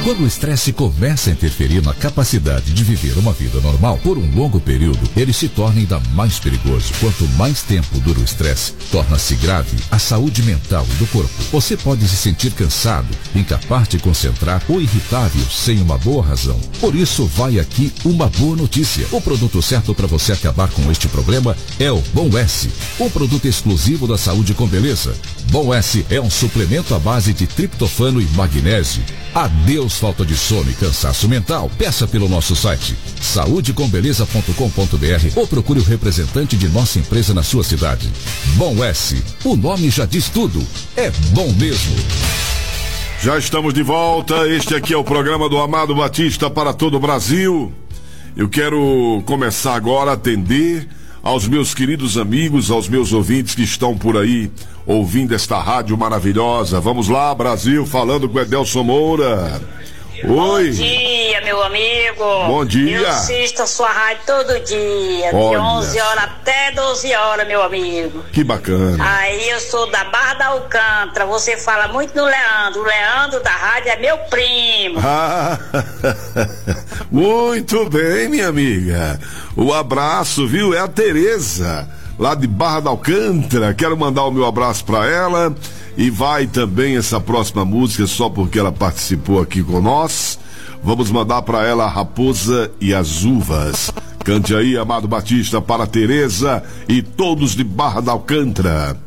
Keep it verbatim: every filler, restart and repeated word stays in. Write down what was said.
Quando o estresse começa a interferir na capacidade de viver uma vida normal por um longo período, ele se torna ainda mais perigoso. Quanto mais tempo dura o estresse, torna-se grave a saúde mental do corpo. Você pode se sentir cansado, incapaz de concentrar ou irritável sem uma boa razão. Por isso, vai aqui uma boa notícia. O produto certo para você acabar com este problema é o Bom S, um produto exclusivo da Saúde com Beleza. Bom S é um suplemento à base de triptofano e magnésio. Adeus falta de sono e cansaço mental. Peça pelo nosso site saúde com beleza ponto com ponto br ou procure o representante de nossa empresa na sua cidade. Bom S, o nome já diz tudo. É bom mesmo. Já estamos de volta. Este aqui é o programa do Amado Batista para todo o Brasil. Eu quero começar agora a atender aos meus queridos amigos, aos meus ouvintes que estão por aí ouvindo esta rádio maravilhosa. Vamos lá, Brasil, falando com Edelson Moura. Oi. Bom dia, meu amigo. Bom dia. Eu assisto a sua rádio todo dia, Olha. de onze horas até doze horas, meu amigo. Que bacana. Aí eu sou da Barra da Alcântara, você fala muito no Leandro. O Leandro da rádio é meu primo. Ah, muito bem, minha amiga. O abraço, viu? É a Tereza, lá de Barra da Alcântara. Quero mandar o meu abraço pra ela. E vai também essa próxima música, só porque ela participou aqui com nós. Vamos mandar pra ela a Raposa e as Uvas. Cante aí, Amado Batista, para a Tereza e todos de Barra da Alcântara.